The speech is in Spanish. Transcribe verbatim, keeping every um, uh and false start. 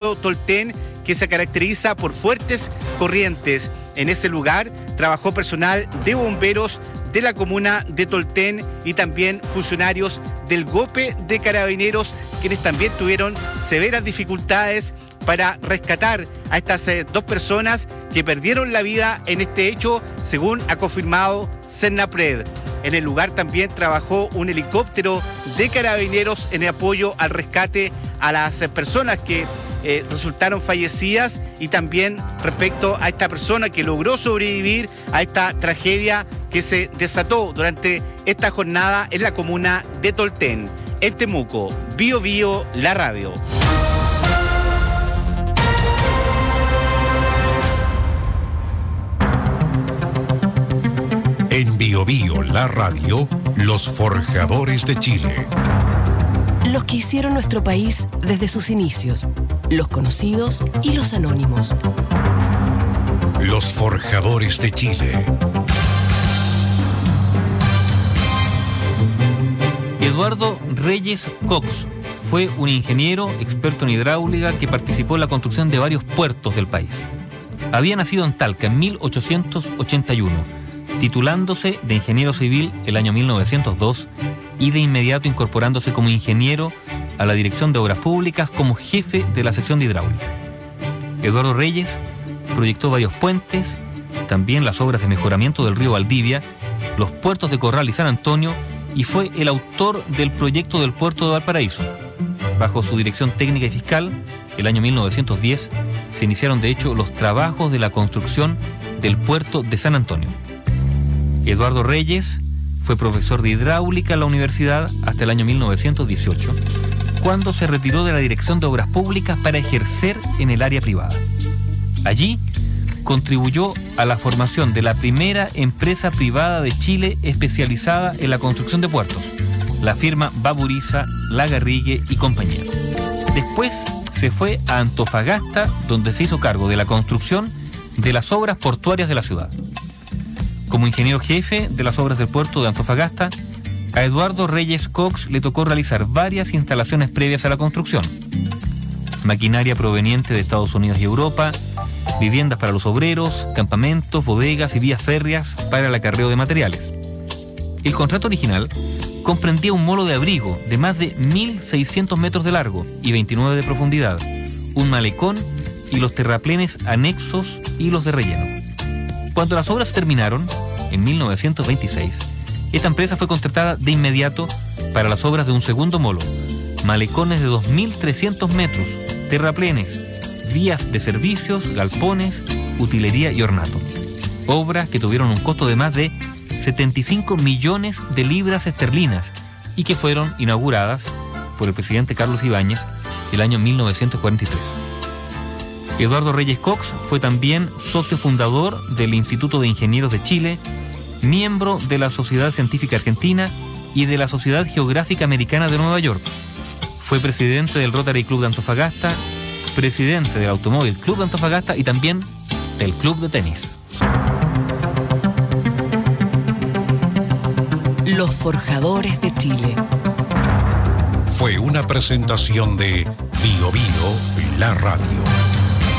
Lago Tolten, que se caracteriza por fuertes corrientes. En ese lugar trabajó personal de bomberos de la comuna de Tolten y también funcionarios del GOPE de Carabineros, quienes también tuvieron severas dificultades para rescatar a estas eh, dos personas que perdieron la vida en este hecho, según ha confirmado Cernapred. En el lugar también trabajó un helicóptero de Carabineros en apoyo al rescate a las eh, personas que eh, resultaron fallecidas, y también respecto a esta persona que logró sobrevivir a esta tragedia que se desató durante esta jornada en la comuna de Tolten. En Temuco, Bio Bio, la radio. En Bio Bio, la radio, los forjadores de Chile. Los que hicieron nuestro país desde sus inicios, los conocidos y los anónimos. Los forjadores de Chile. Eduardo Reyes Cox fue un ingeniero experto en hidráulica que participó en la construcción de varios puertos del país. Había nacido en Talca en mil ochocientos ochenta y uno, titulándose de ingeniero civil el año mil novecientos dos y de inmediato incorporándose como ingeniero a la Dirección de Obras Públicas como jefe de la sección de hidráulica. Eduardo Reyes proyectó varios puentes, también las obras de mejoramiento del río Valdivia, los puertos de Corral y San Antonio, y fue el autor del proyecto del puerto de Valparaíso. Bajo su dirección técnica y fiscal, el año mil novecientos diez, se iniciaron de hecho los trabajos de la construcción del puerto de San Antonio. Eduardo Reyes fue profesor de hidráulica en la universidad hasta el año mil novecientos dieciocho, cuando se retiró de la Dirección de Obras Públicas para ejercer en el área privada. Allí contribuyó a la formación de la primera empresa privada de Chile especializada en la construcción de puertos, la firma Baburiza, Lagarrigue y compañía. Después se fue a Antofagasta, donde se hizo cargo de la construcción de las obras portuarias de la ciudad. Como ingeniero jefe de las obras del puerto de Antofagasta, a Eduardo Reyes Cox le tocó realizar varias instalaciones previas a la construcción. Maquinaria proveniente de Estados Unidos y Europa, viviendas para los obreros, campamentos, bodegas y vías férreas para el acarreo de materiales. El contrato original comprendía un molo de abrigo de más de mil seiscientos metros de largo y veintinueve de profundidad, un malecón y los terraplenes anexos y los de relleno. Cuando las obras terminaron, en mil novecientos veintiséis, esta empresa fue contratada de inmediato para las obras de un segundo molo, malecones de dos mil trescientos metros, terraplenes, vías de servicios, galpones, utilería y ornato. Obras que tuvieron un costo de más de setenta y cinco millones de libras esterlinas y que fueron inauguradas por el presidente Carlos Ibáñez el año mil novecientos cuarenta y tres. Eduardo Reyes Cox fue también socio fundador del Instituto de Ingenieros de Chile, miembro de la Sociedad Científica Argentina y de la Sociedad Geográfica Americana de Nueva York. Fue presidente del Rotary Club de Antofagasta, presidente del Automóvil Club de Antofagasta y también del Club de Tenis. Los forjadores de Chile. Fue una presentación de Bio Bio, la radio.